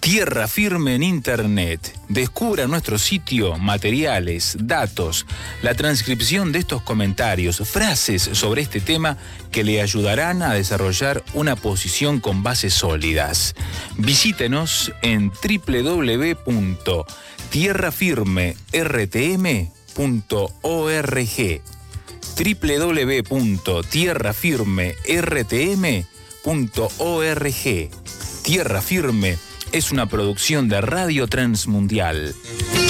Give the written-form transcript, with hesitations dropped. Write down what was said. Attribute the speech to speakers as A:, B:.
A: Tierra Firme en Internet. Descubra nuestro sitio, materiales, datos, la transcripción de estos comentarios, frases sobre este tema que le ayudarán a desarrollar una posición con bases sólidas. Visítenos en www.tierrafirmertm.org www.tierrafirmertm.org. Tierra Firme es una producción de Radio Transmundial.